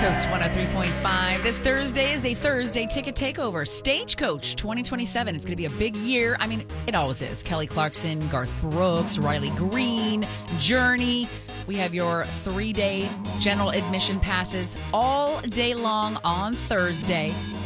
Coast 103.5. This Thursday is a Thursday ticket takeover. Stagecoach 2027. It's going to be a big year. I mean, it always is. Kelly Clarkson, Garth Brooks, Riley Green, Journey. We have your 3-day general admission passes all day long on Thursday.